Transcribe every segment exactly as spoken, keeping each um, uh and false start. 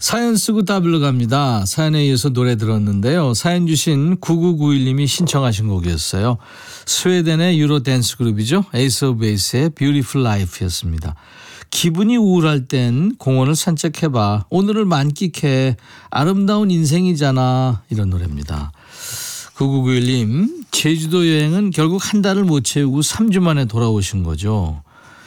사연 쓰고 따블로 갑니다. 사연에 이어서 노래 들었는데요. 사연 주신 구구구일 님이 신청하신 곡이었어요. 스웨덴의 유로 댄스 그룹이죠. 에이스 오브 베이스의 Beautiful Life였습니다. 기분이 우울할 땐 공원을 산책해봐. 오늘을 만끽해. 아름다운 인생이잖아. 이런 노래입니다. 구구구일 님, 제주도 여행은 결국 한 달을 못 채우고 삼 주 만에 돌아오신 거죠.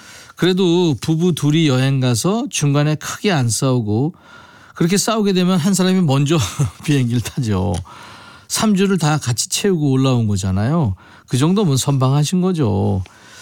그래도 부부 둘이 여행 가서 중간에 크게 안 싸우고 그렇게 싸우게 되면 한 사람이 먼저 비행기를 타죠. 삼 주를 다 같이 채우고 올라온 거잖아요. 그 정도면 선방하신 거죠.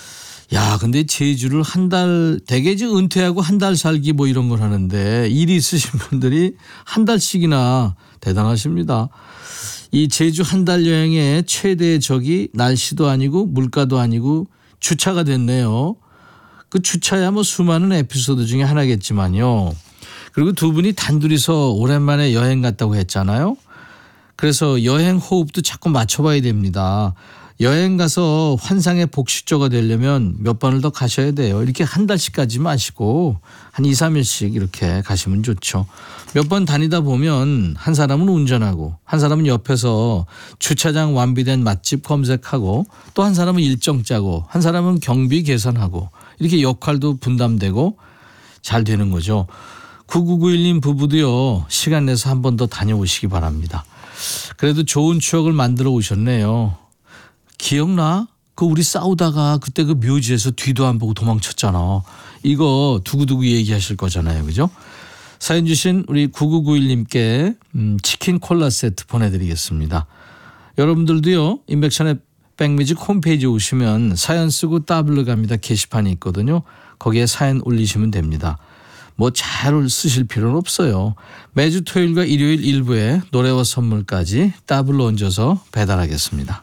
야, 근데 제주를 한 달, 대개 이제 은퇴하고 한 달 살기 뭐 이런 걸 하는데 일이 있으신 분들이 한 달씩이나 대단하십니다. 이 제주 한 달 여행의 최대의 적이 날씨도 아니고 물가도 아니고 주차가 됐네요. 그 주차야 뭐 수많은 에피소드 중에 하나겠지만요. 그리고 두 분이 단둘이서 오랜만에 여행 갔다고 했잖아요. 그래서 여행 호흡도 자꾸 맞춰봐야 됩니다. 여행 가서 환상의 복식조가 되려면 몇 번을 더 가셔야 돼요. 이렇게 한 달씩 가지 마시고 한 이, 삼 일씩 이렇게 가시면 좋죠. 몇 번 다니다 보면 한 사람은 운전하고 한 사람은 옆에서 주차장 완비된 맛집 검색하고 또 한 사람은 일정 짜고 한 사람은 경비 계산하고 이렇게 역할도 분담되고 잘 되는 거죠. 구구구일 님 부부도요. 시간 내서 한 번 더 다녀오시기 바랍니다. 그래도 좋은 추억을 만들어 오셨네요. 기억나? 그 우리 싸우다가 그때 그 묘지에서 뒤도 안 보고 도망쳤잖아. 이거 두고두고 얘기하실 거잖아요. 그죠? 사연 주신 우리 구구구일 님께 음, 치킨 콜라 세트 보내드리겠습니다. 여러분들도요. 인백션의 백뮤직 홈페이지 오시면 사연 쓰고 따블로 갑니다. 게시판이 있거든요. 거기에 사연 올리시면 됩니다. 뭐 잘 쓰실 필요는 없어요. 매주 토요일과 일요일 일부에 노래와 선물까지 따블로 얹어서 배달하겠습니다.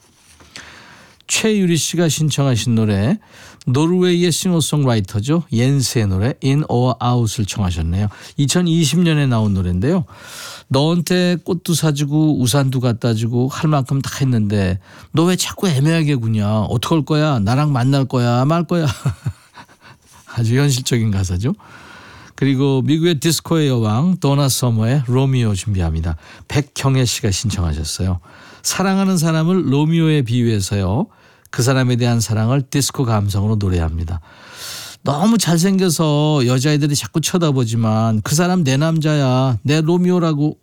최유리 씨가 신청하신 노래 노르웨이의 싱어송라이터죠. 옌스의 노래 In or Out을 청하셨네요. 이천이십 년에 나온 노래인데요. 너한테 꽃도 사주고 우산도 갖다 주고 할 만큼 다 했는데 너 왜 자꾸 애매하게 구냐. 어떡할 거야. 나랑 만날 거야 말 거야. 아주 현실적인 가사죠. 그리고 미국의 디스코의 여왕 도나 서머의 로미오 준비합니다. 백경애 씨가 신청하셨어요. 사랑하는 사람을 로미오에 비유해서요. 그 사람에 대한 사랑을 디스코 감성으로 노래합니다. 너무 잘생겨서 여자애들이 자꾸 쳐다보지만 그 사람 내 남자야 내 로미오라고